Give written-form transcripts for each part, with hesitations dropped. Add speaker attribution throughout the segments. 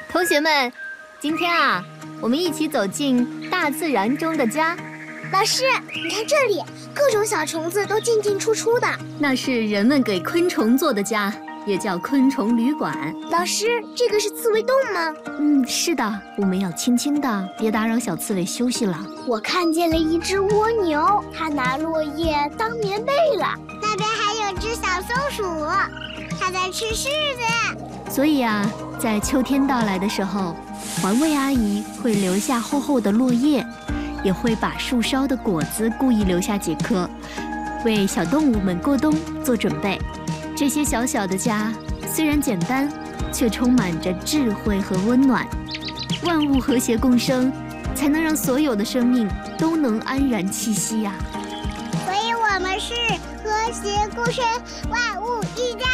Speaker 1: 同学们，今天啊，我们一起走进大自然中的家。
Speaker 2: 老师，你看这里，各种小虫子都进进出出的。
Speaker 1: 那是人们给昆虫做的家，也叫昆虫旅馆。
Speaker 2: 老师，这个是刺猬洞吗？
Speaker 1: 是的，我们要轻轻的，别打扰小刺猬休息了。
Speaker 2: 我看见了一只蜗牛，它拿落叶当棉被了。那边还有只小松鼠，它在吃柿子。
Speaker 1: 所以啊，在秋天到来的时候，环卫阿姨会留下厚厚的落叶，也会把树梢的果子故意留下几颗，为小动物们过冬做准备。这些小小的家虽然简单，却充满着智慧和温暖。万物和谐共生，才能让所有的生命都能安然栖息呀。
Speaker 2: 所以我们是和谐共生，万物一家。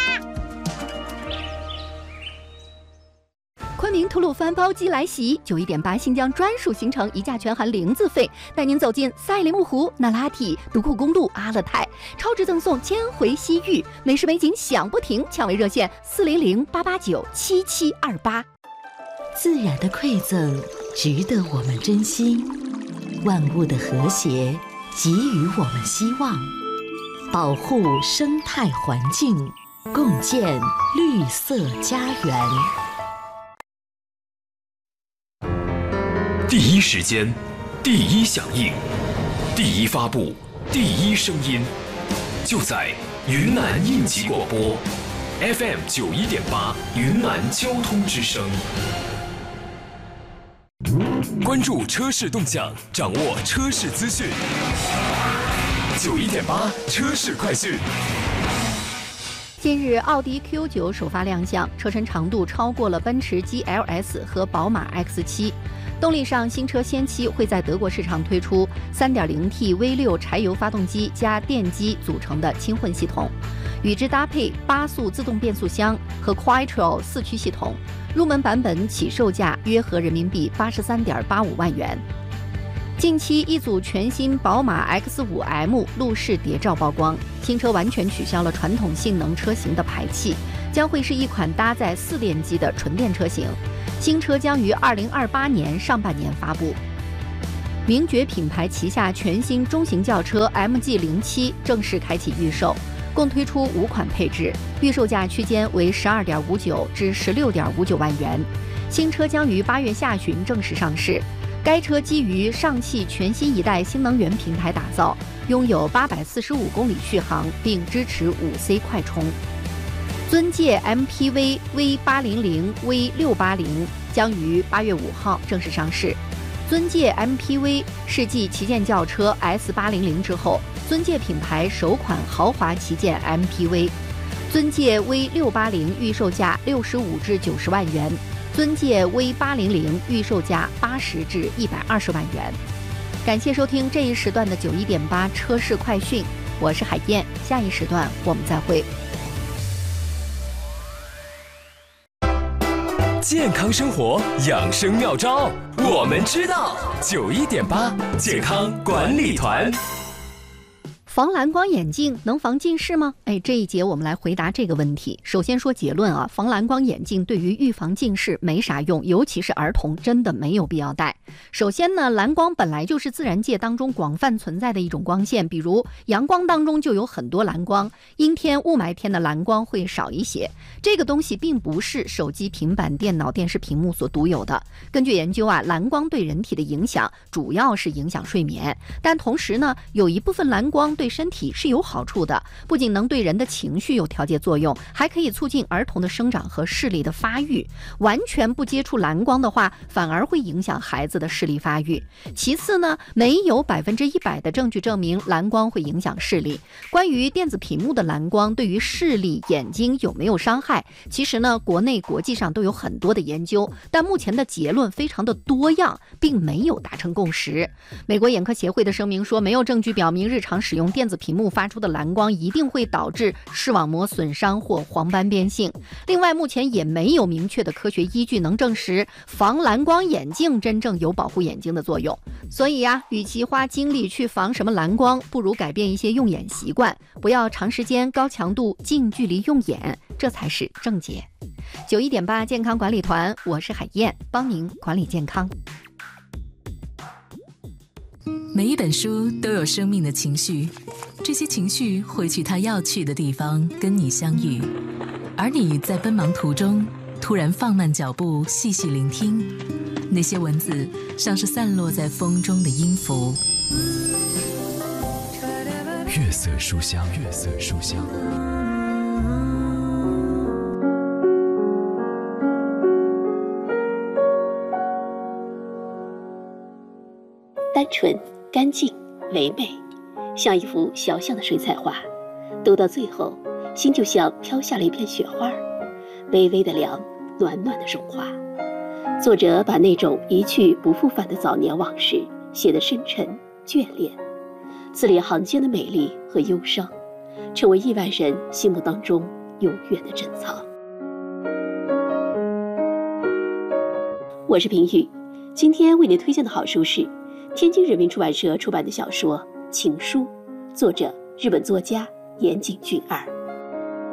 Speaker 3: 昆明吐鲁番包机来袭，91.8新疆专属行程，一价全含0字费，带您走进赛里木湖、那拉提、独库公路、阿勒泰，超值赠送1000回西域，美食美景享不停，抢位热线400-889-7728。
Speaker 4: 自然的馈赠值得我们珍惜，万物的和谐给予我们希望，保护生态环境，共建绿色家园。
Speaker 5: 第一时间，第一响应，第一发布，第一声音，就在云南应急广播 FM 91.8云南交通之声。关注车市动向，掌握车市资讯。91.8车市快讯。
Speaker 3: 近日，奥迪 Q9 首发亮相，车身长度超过了奔驰 GLS 和宝马 X7。动力上，新车先期会在德国市场推出 3.0T V6 柴油发动机加电机组成的轻混系统，与之搭配8速自动变速箱和 Quattro 4驱系统。入门版本起售价约合人民币83.85万元。近期，一组全新宝马 X5M 路试谍照曝光，新车完全取消了传统性能车型的排气，将会是一款搭载4电机的纯电车型。新车将于2028年上半年发布。名爵品牌旗下全新中型轿车 MG07 正式开启预售，共推出5款配置，预售价区间为12.59至16.59万元。新车将于8月下旬正式上市。该车基于上汽全新一代新能源平台打造，拥有845公里续航，并支持5C 快充。尊界 MPV V800、V680将于8月5号正式上市。尊界 MPV 是继旗舰轿车 S800之后，尊界品牌首款豪华旗舰 MPV。尊界 V680预售价65至90万元，尊界 V800预售价80至120万元。感谢收听这一时段的91.8车市快讯，我是海燕，下一时段我们再会。
Speaker 5: 健康生活养生妙招，我们知道。91.8健康管理团。
Speaker 3: 防蓝光眼镜能防近视吗？这一节我们来回答这个问题。首先说结论啊，防蓝光眼镜对于预防近视没啥用，尤其是儿童真的没有必要戴。首先呢，蓝光本来就是自然界当中广泛存在的一种光线，比如阳光当中就有很多蓝光，阴天雾霾天的蓝光会少一些。这个东西并不是手机、平板电脑、电视屏幕所独有的。根据研究啊，蓝光对人体的影响主要是影响睡眠，但同时呢，有一部分蓝光对身体是有好处的，不仅能对人的情绪有调节作用，还可以促进儿童的生长和视力的发育。完全不接触蓝光的话，反而会影响孩子的视力发育。其次呢，没有100%的证据证明蓝光会影响视力。关于电子屏幕的蓝光对于视力、眼睛有没有伤害，其实呢，国内国际上都有很多的研究，但目前的结论非常的多样，并没有达成共识。美国眼科协会的声明说，没有证据表明日常使用电子屏幕发出的蓝光一定会导致视网膜损伤或黄斑变性。另外，目前也没有明确的科学依据能证实防蓝光眼镜真正有保护眼睛的作用。所以与其花精力去防什么蓝光，不如改变一些用眼习惯，不要长时间高强度近距离用眼，这才是正解。91.8健康管理团，我是海燕，帮您管理健康。
Speaker 4: 每一本书都有生命的情绪，这些情绪会去它要去的地方跟你相遇，而你在奔忙途中突然放慢脚步，细细聆听，那些文字像是散落在风中的音符。
Speaker 5: 月色书香，月色书香。
Speaker 6: 单纯、干净、唯美，像一幅小小的水彩画。读到最后，心就像飘下了一片雪花，微微的凉，暖暖的融化。作者把那种一去不复返的早年往事写得深沉眷恋，字里行间的美丽和忧伤，成为亿万人心目当中永远的珍藏。我是平宇，今天为您推荐的好书是天津人民出版社出版的小说《情书》，作者日本作家岩井俊二。